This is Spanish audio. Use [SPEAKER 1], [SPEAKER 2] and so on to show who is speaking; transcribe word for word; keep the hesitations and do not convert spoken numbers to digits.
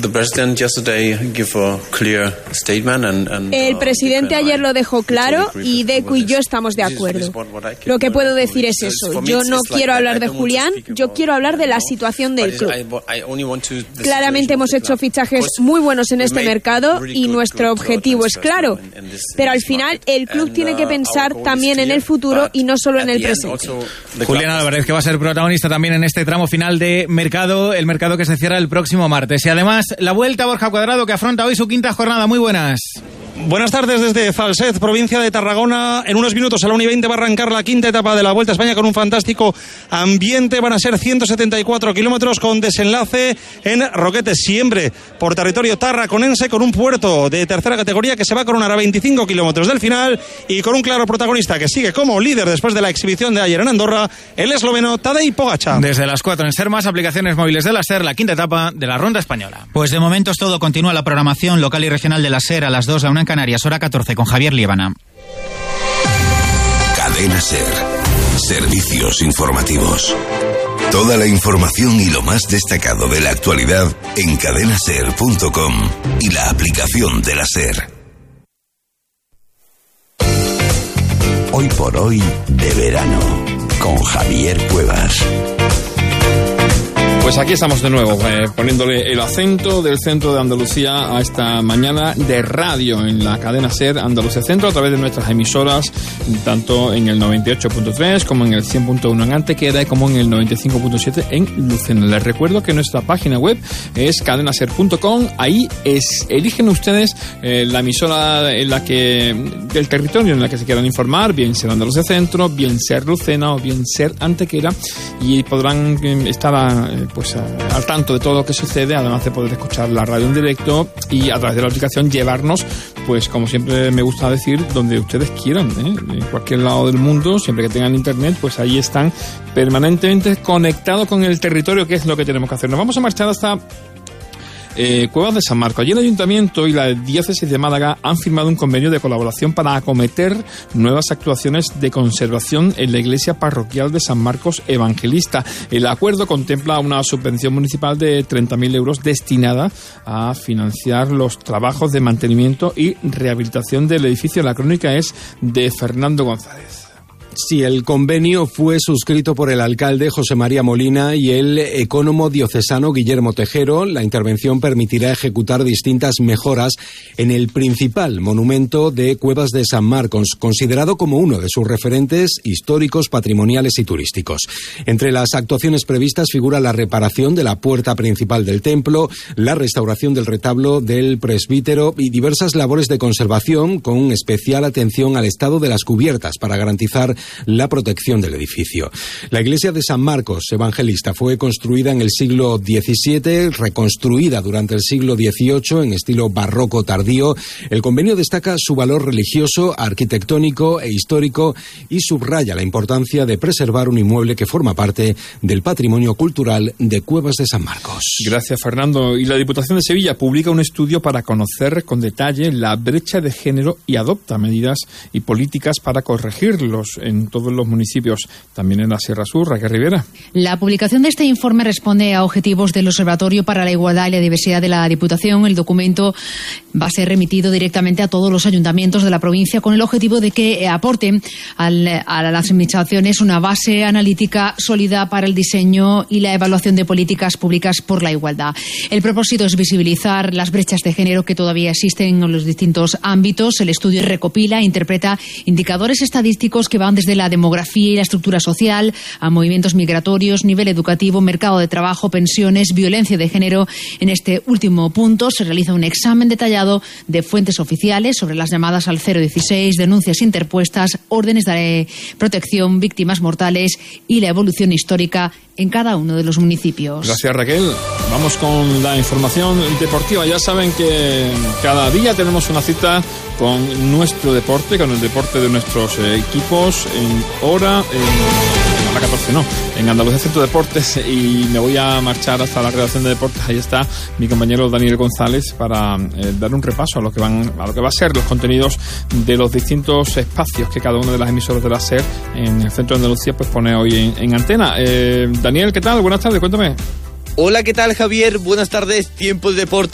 [SPEAKER 1] El presidente ayer lo dejó claro y Deku y yo estamos de acuerdo. Lo que puedo decir es eso. Yo no quiero hablar de Julián, yo quiero hablar de la situación del club. Claramente hemos hecho fichajes muy buenos en este mercado y nuestro objetivo es claro. Pero al final el club tiene que pensar también en el futuro y no solo en el presente.
[SPEAKER 2] Julián Álvarez, que va a ser protagonista también en este tramo final de mercado, el mercado que se cierra el próximo martes. Y además, la Vuelta Borja Cuadrado, que afronta hoy su quinta jornada. Muy buenas.
[SPEAKER 3] Buenas tardes desde Falset, provincia de Tarragona. En unos minutos a la una y veinte va a arrancar la quinta etapa de la Vuelta a España con un fantástico ambiente. Van a ser ciento setenta y cuatro kilómetros con desenlace en Roquetes, siempre por territorio tarraconense, con un puerto de tercera categoría que se va a coronar a veinticinco kilómetros del final y con un claro protagonista que sigue como líder después de la exhibición de ayer en Andorra, el esloveno Tadej Pogačar.
[SPEAKER 2] Desde las cuatro en SER Más, aplicaciones móviles de la SER, la quinta etapa de la Ronda Española.
[SPEAKER 4] Pues de momento es todo. Continúa la programación local y regional de la SER a las dos, la una en Canarias, hora catorce, con Javier Liébana.
[SPEAKER 5] Cadena SER. Servicios informativos. Toda la información y lo más destacado de la actualidad en cadena ser punto com y la aplicación de la SER. Hoy por hoy de verano, con Javier Cuevas.
[SPEAKER 6] Pues aquí estamos de nuevo, eh, poniéndole el acento del centro de Andalucía a esta mañana de radio en la cadena SER Andalucía Centro a través de nuestras emisoras, tanto en el noventa y ocho punto tres como en el cien punto uno en Antequera y como en el noventa y cinco punto siete en Lucena. Les recuerdo que nuestra página web es cadena ser punto com. Ahí es, eligen ustedes eh, la emisora en la que del territorio en la que se quieran informar, bien ser Andalucía Centro, bien ser Lucena o bien ser Antequera, y podrán eh, estar a, eh, pues a, al tanto de todo lo que sucede, además de poder escuchar la radio en directo y a través de la aplicación llevarnos, pues como siempre me gusta decir, donde ustedes quieran, ¿eh? En cualquier lado del mundo, siempre que tengan internet, pues ahí están permanentemente conectados con el territorio, que es lo que tenemos que hacer. Nos vamos a marchar hasta Eh, Cuevas de San Marcos. Allí el Ayuntamiento y la Diócesis de Málaga han firmado un convenio de colaboración para acometer nuevas actuaciones de conservación en la iglesia parroquial de San Marcos Evangelista. El acuerdo contempla una subvención municipal de treinta mil euros destinada a financiar los trabajos de mantenimiento y rehabilitación del edificio. La crónica es de Fernando González.
[SPEAKER 7] Sí, el convenio fue suscrito por el alcalde José María Molina y el ecónomo diocesano Guillermo Tejero. La intervención permitirá ejecutar distintas mejoras en el principal monumento de Cuevas de San Marcos, considerado como uno de sus referentes históricos, patrimoniales y turísticos. Entre las actuaciones previstas figura la reparación de la puerta principal del templo, la restauración del retablo del presbítero y diversas labores de conservación, con especial atención al estado de las cubiertas para garantizar la protección del edificio. La iglesia de San Marcos Evangelista fue construida en el siglo diecisiete, reconstruida durante el siglo dieciocho en estilo barroco tardío. El convenio destaca su valor religioso, arquitectónico e histórico y subraya la importancia de preservar un inmueble que forma parte del patrimonio cultural de Cuevas de San Marcos.
[SPEAKER 6] Gracias, Fernando. Y la Diputación de Sevilla publica un estudio para conocer con detalle la brecha de género y adopta medidas y políticas para corregirlos en todos los municipios, también en la Sierra Sur. Raquel Rivera.
[SPEAKER 8] La publicación de este informe responde a objetivos del Observatorio para la Igualdad y la Diversidad de la Diputación. El documento va a ser remitido directamente a todos los ayuntamientos de la provincia con el objetivo de que aporten al, a las administraciones una base analítica sólida para el diseño y la evaluación de políticas públicas por la igualdad. El propósito es visibilizar las brechas de género que todavía existen en los distintos ámbitos. El estudio recopila e interpreta indicadores estadísticos que van desde la demografía y la estructura social a movimientos migratorios, nivel educativo, mercado de trabajo, pensiones, violencia de género. En este último punto se realiza un examen detallado de fuentes oficiales sobre las llamadas al cero dieciséis, denuncias interpuestas, órdenes de protección, víctimas mortales y la evolución histórica en cada uno de los municipios.
[SPEAKER 6] Gracias, Raquel. Vamos con la información deportiva. Ya saben que cada día tenemos una cita con nuestro deporte, con el deporte de nuestros eh, equipos en hora, en, en hora catorce, no, en Andalucía Centro Deportes, y me voy a marchar hasta la redacción de deportes. Ahí está mi compañero Daniel González para eh, dar un repaso a lo que van, a lo que va a ser los contenidos de los distintos espacios que cada una de las emisoras de la SER en el Centro de Andalucía pues pone hoy en, en antena. Eh, Daniel, ¿qué tal? Buenas tardes, cuéntame.
[SPEAKER 9] Hola, ¿qué tal, Javier? Buenas tardes, tiempo de deporte.